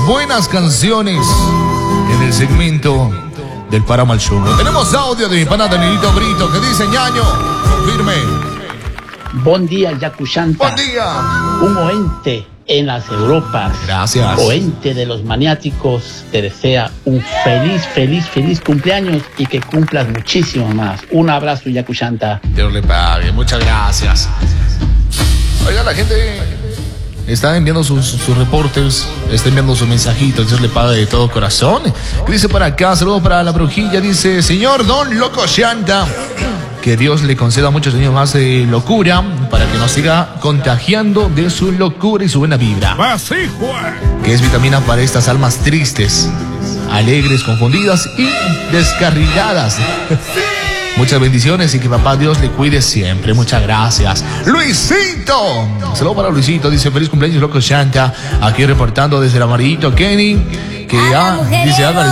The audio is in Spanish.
buenas canciones en el segmento del Páramo al Show. Tenemos audio de mi pana Danielito Brito que dice: ñaño, confirme. Buen día, Yacushanta. Buen día. Un oente en las Europas. Gracias. Oente de los maniáticos te desea un feliz cumpleaños y que cumplas muchísimo más. Un abrazo, Yacushanta. Dios le pague, muchas gracias. Oiga, la gente está enviando sus reportes, está enviando sus mensajitos, Dios le pague de todo corazón. Dice por acá, saludos para la brujilla, dice: señor Don Loco Shanta, que Dios le conceda muchos años más de locura para que nos siga contagiando de su locura y su buena vibra. Que es vitamina para estas almas tristes, alegres, confundidas y descarriladas. Muchas bendiciones y que papá Dios le cuide siempre. Muchas gracias. Luisito. Saludos para Luisito. Dice: feliz cumpleaños, Loco Shanta. Aquí reportando desde el Amarillito, Kenny. Que dice: Álvarez,